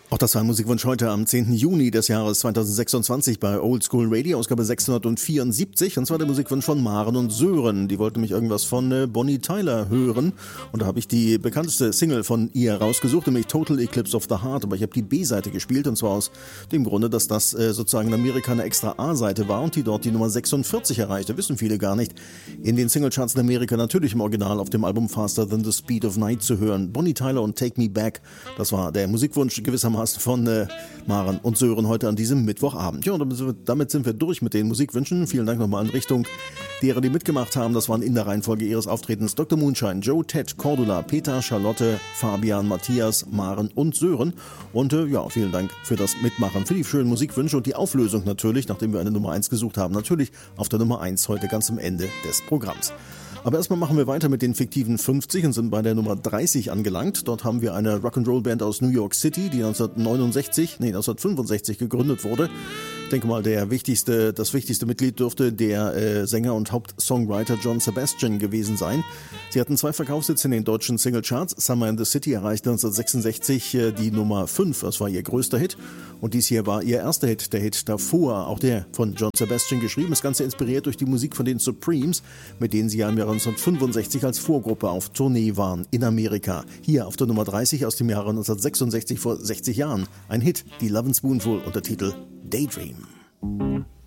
Auch das war ein Musikwunsch heute am 10. Juni des Jahres 2026 bei Old School Radio, Ausgabe 674. Und zwar der Musikwunsch von Maren und Sören. Die wollten mich irgendwas von Bonnie Tyler hören. Und da habe ich die bekannteste Single von ihr rausgesucht, nämlich Total Eclipse of the Heart. Aber ich habe die B-Seite gespielt, und zwar aus dem Grunde, dass das sozusagen in Amerika eine extra A-Seite war und die dort die Nummer 46 erreichte. Wissen viele gar nicht. In den Singlecharts in Amerika natürlich im Original auf dem Album Faster Than the Speed of Night zu hören. Bonnie Tyler und Take Me Back. Das war der Musikwunsch gewissermaßen von Maren und Sören heute an diesem Mittwochabend. Ja, und damit sind wir durch mit den Musikwünschen. Vielen Dank nochmal in Richtung derer, die mitgemacht haben. Das waren in der Reihenfolge ihres Auftretens Dr. Moonshine, Joe, Ted, Cordula, Peter, Charlotte, Fabian, Matthias, Maren und Sören. Und ja, vielen Dank für das Mitmachen, für die schönen Musikwünsche und die Auflösung natürlich, nachdem wir eine Nummer 1 gesucht haben. Natürlich auf der Nummer 1 heute ganz am Ende des Programms. Aber erstmal machen wir weiter mit den fiktiven 50 und sind bei der Nummer 30 angelangt. Dort haben wir eine Rock'n'Roll-Band aus New York City, die 1965 gegründet wurde. Ich denke mal, das wichtigste Mitglied dürfte der Sänger und Hauptsongwriter John Sebastian gewesen sein. Sie hatten 2 Verkaufshits in den deutschen Singlecharts. Summer in the City erreichte 1966 die Nummer 5, das war ihr größter Hit. Und dies hier war ihr erster Hit, der Hit davor, auch der von John Sebastian geschrieben. Das Ganze inspiriert durch die Musik von den Supremes, mit denen sie ja im Jahre 1965 als Vorgruppe auf Tournee waren in Amerika. Hier auf der Nummer 30 aus dem Jahre 1966, vor 60 Jahren. Ein Hit, die Lovin' Spoonful, Untertitel Daydream.